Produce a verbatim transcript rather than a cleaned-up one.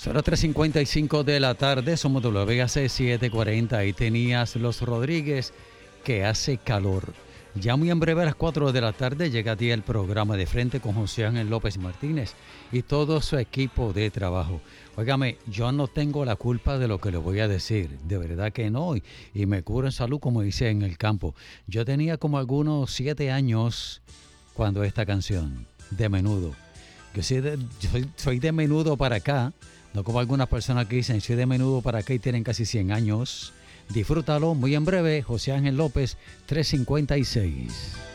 Son las tres cincuenta y cinco de la tarde, somos W A C setecientos cuarenta y tenías Los Rodríguez, que hace calor. Ya muy en breve a las cuatro de la tarde llega a ti el programa De Frente con José Ángel López Martínez y todo su equipo de trabajo. Óigame, yo no tengo la culpa de lo que le voy a decir, de verdad que no, y, y me curo en salud como dice en el campo. Yo tenía como algunos siete años cuando esta canción, De Menudo. Yo soy de, yo soy, soy de menudo para acá, no como algunas personas que dicen soy de menudo para acá y tienen casi cien años. Disfrútalo muy en breve, José Ángel López, tres cincuenta y seis.